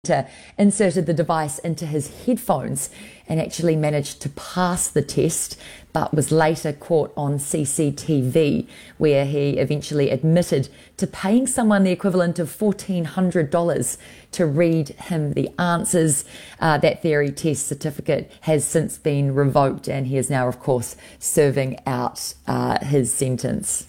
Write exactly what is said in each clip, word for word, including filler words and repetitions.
inserted the device into his headphones and actually managed to pass the test, but was later caught on C C T V, where he eventually admitted to paying someone the equivalent of fourteen hundred dollars to read him the answers. Uh, that theory test certificate has since been revoked, and he is now, of course, serving out uh, his sentence.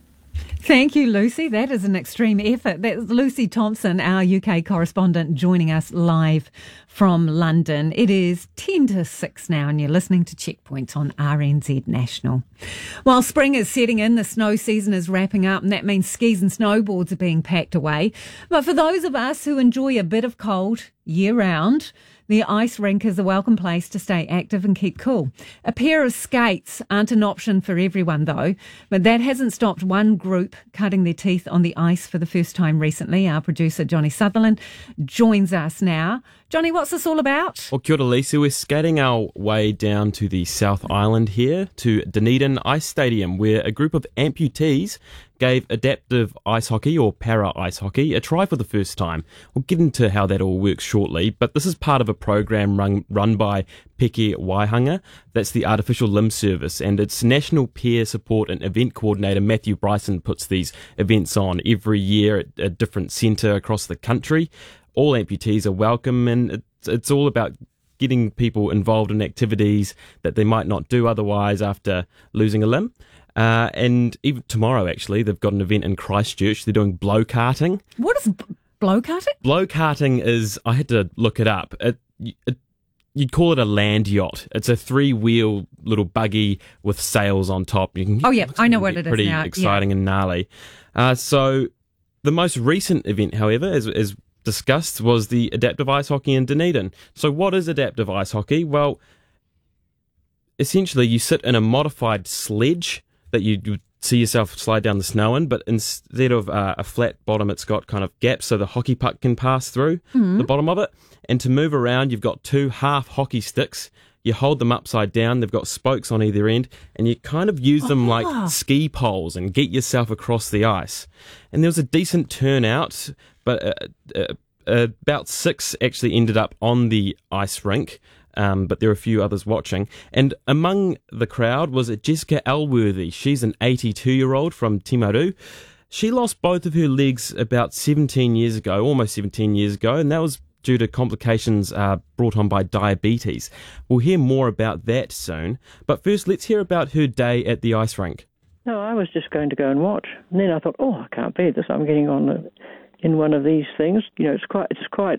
Thank you, Lucy. That is an extreme effort. That's Lucy Thompson, our U K correspondent, joining us live from London. It is ten to six now, and you're listening to Checkpoint on R N Z National. While spring is setting in, the snow season is wrapping up, and that means skis and snowboards are being packed away. But for those of us who enjoy a bit of cold year-round, the ice rink is a welcome place to stay active and keep cool. A pair of skates aren't an option for everyone, though, but that hasn't stopped one group cutting their teeth on the ice for the first time recently. Our producer, Johnny Sutherland, joins us now. Johnny, what's this all about? Well, kia ora, Lisa. We're skating our way down to the South Island here, to Dunedin Ice Stadium, where a group of amputees gave adaptive ice hockey, or para ice hockey, a try for the first time. We'll get into how that all works shortly, but this is part of a program run, run by Peke Waihanga. That's the Artificial Limb Service, and its National Peer Support and Event Coordinator Matthew Bryson puts these events on every year at a different centre across the country. All amputees are welcome, and it's, it's all about getting people involved in activities that they might not do otherwise after losing a limb. Uh, and even tomorrow, actually, they've got an event in Christchurch. They're doing blow karting. What is b- blow karting? Blow karting is, I had to look it up. It, it, you'd call it a land yacht. It's a three-wheel little buggy with sails on top. You can, oh, yeah, I know what it is pretty now. exciting yeah. and gnarly. Uh, so the most recent event, however, is, is discussed, was the adaptive ice hockey in Dunedin. So what is adaptive ice hockey? Well, essentially you sit in a modified sledge that you would see yourself slide down the snow in, but instead of uh, a flat bottom, it's got kind of gaps so the hockey puck can pass through mm-hmm. the bottom of it. And to move around, you've got two half hockey sticks. You hold them upside down. They've got spokes on either end, and you kind of use them oh. like ski poles and get yourself across the ice. And there was a decent turnout, but uh, uh, uh, about six actually ended up on the ice rink. Um, but there are a few others watching. And among the crowd was Jessica Elworthy. She's an eighty-two-year-old from Timaru. She lost both of her legs about seventeen years ago, almost seventeen years ago, and that was due to complications uh, brought on by diabetes. We'll hear more about that soon. But first, let's hear about her day at the ice rink. No, I was just going to go and watch. And then I thought, oh, I can't bear this. I'm getting on the... in one of these things. You know, it's quite, it's quite,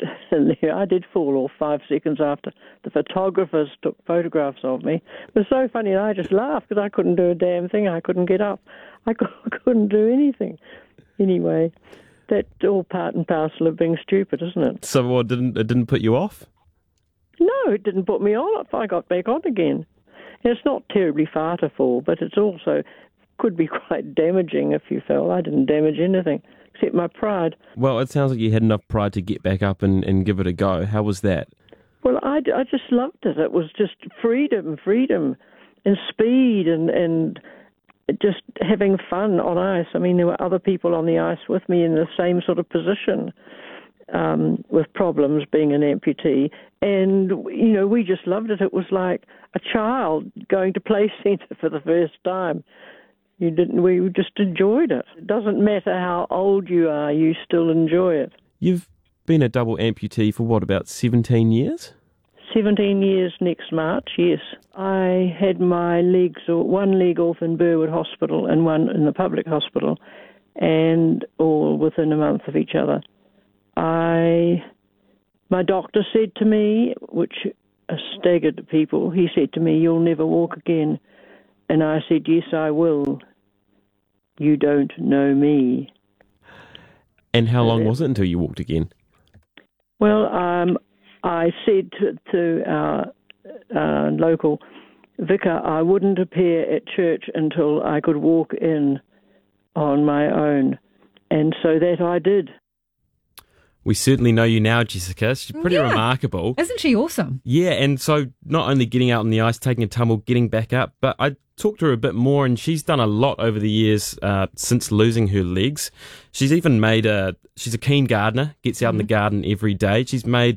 I did fall off five seconds after the photographers took photographs of me. It was so funny, and I just laughed because I couldn't do a damn thing. I couldn't get up. I couldn't do anything. Anyway, that's all part and parcel of being stupid, isn't it? So what, didn't, it didn't put you off? No, it didn't put me on. I got back on again. And it's not terribly far to fall, but it's also could be quite damaging if you fell. I didn't damage anything, except my pride. Well, it sounds like you had enough pride to get back up and, and give it a go. How was that? Well, I, I just loved it. It was just freedom, freedom, and speed, and, and just having fun on ice. I mean, there were other people on the ice with me in the same sort of position um, with problems, being an amputee. And, you know, we just loved it. It was like a child going to play centre for the first time. You didn't. We just enjoyed it. It doesn't matter how old you are, you still enjoy it. You've been a double amputee for what, about seventeen years? seventeen years next March, yes. I had my legs, or one leg off in Burwood Hospital and one in the public hospital, and all within a month of each other. I, my doctor said to me, which staggered people, he said to me, "You'll never walk again." And I said, "Yes, I will. You don't know me." And how long was it until you walked again? Well, um, I said to, to our uh, local vicar I wouldn't appear at church until I could walk in on my own. And so that I did. We certainly know you now, Jessica. She's pretty Yeah. remarkable. Isn't she awesome? Yeah, and so not only getting out on the ice, taking a tumble, getting back up, but I talked to her a bit more, and she's done a lot over the years uh, since losing her legs. She's even made a, she's a keen gardener, gets out in the garden every day. She's made